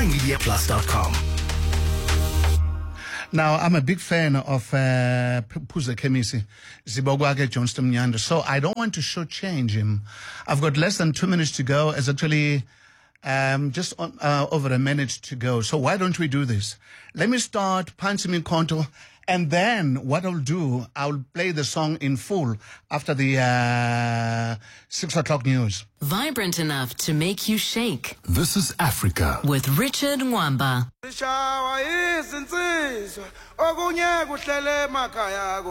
MyMediaPlus.com. Now, I'm a big fan of Puza Kemisi, Zibogwage Johnston Nyanda, so I don't want to shortchange him. I've got less than 2 minutes to go. It's actually just over a minute to go. So why don't we do this? Let me start Pansimi Konto, and then what I'll do, I'll play the song in full after the 6 o'clock news. Vibrant enough to make you shake. This is Africa with Richard Mwamba.